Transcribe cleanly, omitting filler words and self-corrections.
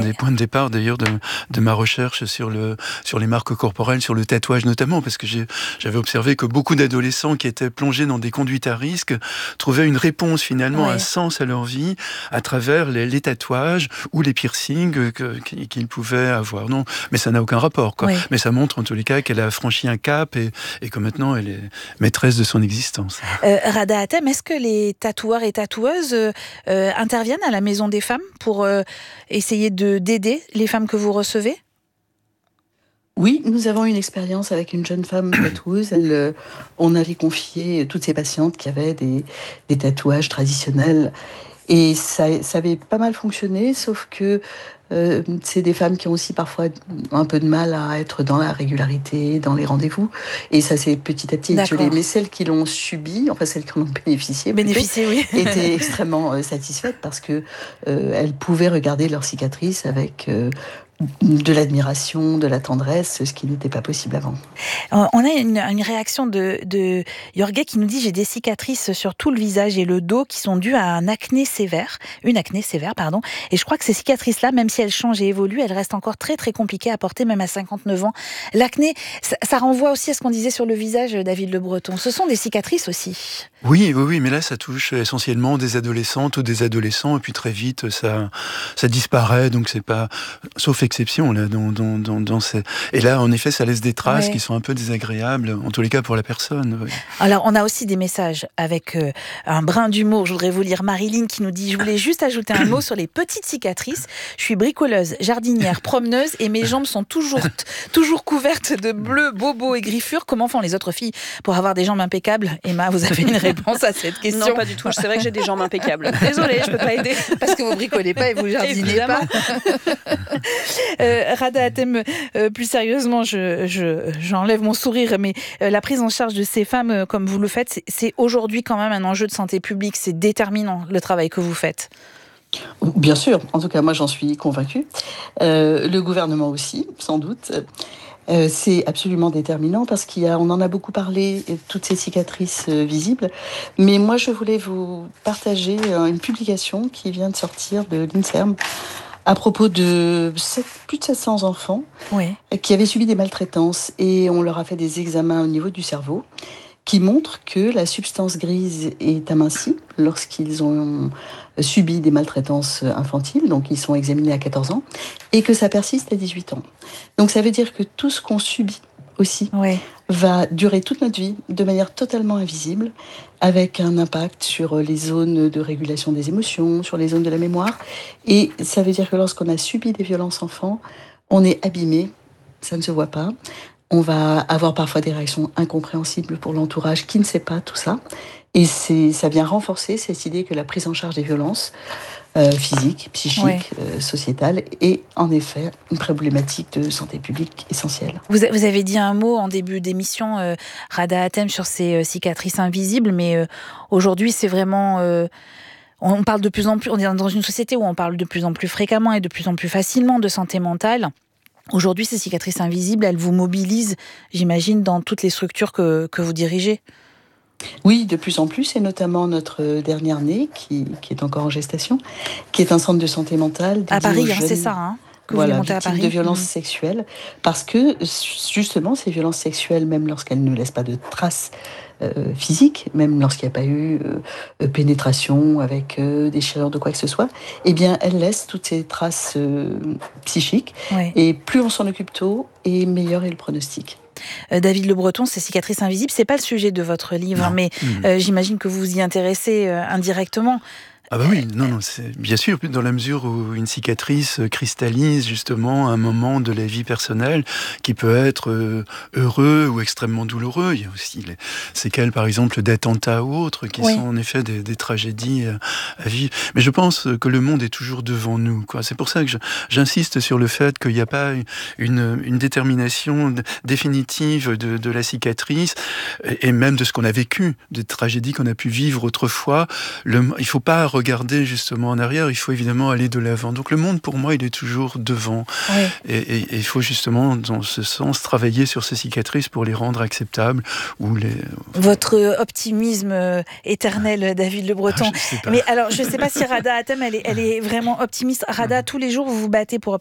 les points de départ d'ailleurs de ma recherche sur les marques corporelles, sur le tatouage notamment, parce que j'avais observé que beaucoup d'adolescents qui étaient plongés dans des conduites à risque trouvaient une réponse finalement, un sens à leur vie à travers les tatouages ou les piercings qu'ils pouvaient avoir. Non, mais ça n'a aucun rapport, quoi. Mais ça montre en tous les cas qu'elle a franchi un cap et que maintenant elle est maîtresse de son existence. Rada Hatem, est-ce que les tatoueurs et tatoueuses interviennent à la Maison des Femmes pour essayer d'aider les femmes que vous recevez ? Oui, nous avons une expérience avec une jeune femme tatoueuse. On avait confié toutes ces patientes qui avaient des tatouages traditionnels. Et ça avait pas mal fonctionné, sauf que c'est des femmes qui ont aussi parfois un peu de mal à être dans la régularité, dans les rendez-vous. Et ça s'est petit à petit étiolé. Mais celles qui l'ont subi, enfin celles qui en ont bénéficié, oui. étaient extrêmement satisfaites parce que elles pouvaient regarder leurs cicatrices avec de l'admiration, de la tendresse, ce qui n'était pas possible avant. On a une réaction de Jorge qui nous dit « J'ai des cicatrices sur tout le visage et le dos qui sont dues à une acné sévère, et je crois que ces cicatrices-là, même si elles changent et évoluent, elles restent encore très très compliquées à porter, même à 59 ans. L'acné, ça renvoie aussi à ce qu'on disait sur le visage, David Le Breton. Ce sont des cicatrices aussi. » Oui, mais là ça touche essentiellement des adolescentes ou des adolescents, et puis très vite ça disparaît, donc c'est pas, sauf exception là dans ces... Et là en effet ça laisse des traces qui sont un peu désagréables, en tous les cas pour la personne. Oui. Alors on a aussi des messages avec un brin d'humour. Je voudrais vous lire Marilyn qui nous dit « Je voulais juste ajouter un mot sur les petites cicatrices. Je suis bricoleuse, jardinière, promeneuse et mes jambes sont toujours couvertes de bleus, bobos et griffures. Comment font les autres filles pour avoir des jambes impeccables ?» Emma, vous avez une réponse à cette question? Non, pas du tout. C'est vrai que j'ai des jambes impeccables. Désolée, je peux pas aider. Parce que vous bricolez pas et vous jardinez pas. Rada Hatem, plus sérieusement, j'enlève mon sourire, mais la prise en charge de ces femmes, comme vous le faites, c'est aujourd'hui quand même un enjeu de santé publique. C'est déterminant, le travail que vous faites. Bien sûr, en tout cas moi j'en suis convaincue. Le gouvernement aussi, sans doute. C'est absolument déterminant parce on en a beaucoup parlé, toutes ces cicatrices visibles. Mais moi, je voulais vous partager une publication qui vient de sortir de l'INSERM à propos de plus de 700 enfants qui avaient subi des maltraitances et on leur a fait des examens au niveau du cerveau qui montrent que la substance grise est amincie lorsqu'ils ont subi des maltraitances infantiles, donc ils sont examinés à 14 ans, et que ça persiste à 18 ans. Donc ça veut dire que tout ce qu'on subit aussi va durer toute notre vie de manière totalement invisible, avec un impact sur les zones de régulation des émotions, sur les zones de la mémoire. Et ça veut dire que lorsqu'on a subi des violences enfants, on est abîmé, ça ne se voit pas. On va avoir parfois des réactions incompréhensibles pour l'entourage qui ne sait pas tout ça. Et ça vient renforcer cette idée que la prise en charge des violences physiques, psychiques, sociétales est en effet une problématique de santé publique essentielle. Vous avez dit un mot en début d'émission, Rada Hatem, sur ces cicatrices invisibles, mais aujourd'hui c'est vraiment... on parle de plus en plus, on est dans une société où on parle de plus en plus fréquemment et de plus en plus facilement de santé mentale. Aujourd'hui, ces cicatrices invisibles, elles vous mobilisent, j'imagine, dans toutes les structures que vous dirigez. Oui, de plus en plus, et notamment notre dernière née, qui est encore en gestation, qui est un centre de santé mentale. À Paris, c'est ça, que vous montez à Paris. De violences sexuelles, parce que justement, ces violences sexuelles, même lorsqu'elles ne laissent pas de traces physiques, même lorsqu'il n'y a pas eu pénétration avec déchirure de quoi que ce soit, eh bien, elles laissent toutes ces traces psychiques. Et plus on s'en occupe tôt, et meilleur est le pronostic. David Le Breton, ces cicatrices invisibles, c'est pas le sujet de votre livre, mais j'imagine que vous vous y intéressez indirectement. Ah bah oui, non, c'est bien sûr, dans la mesure où une cicatrice cristallise justement un moment de la vie personnelle qui peut être heureux ou extrêmement douloureux. Il y a aussi les séquelles, par exemple, d'attentats ou autres, qui sont en effet des tragédies à vivre. Mais je pense que le monde est toujours devant nous, quoi. C'est pour ça que j'insiste sur le fait qu'il n'y a pas une détermination définitive de la cicatrice, et même de ce qu'on a vécu, des tragédies qu'on a pu vivre autrefois. Il ne faut pas regarder justement en arrière, il faut évidemment aller de l'avant. Donc le monde, pour moi, il est toujours devant. Et il faut justement, dans ce sens, travailler sur ces cicatrices pour les rendre acceptables. Votre optimisme éternel, David Le Breton. Mais alors, je ne sais pas si Rada Hatem, elle est vraiment optimiste. Rada, tous les jours, vous vous battez pour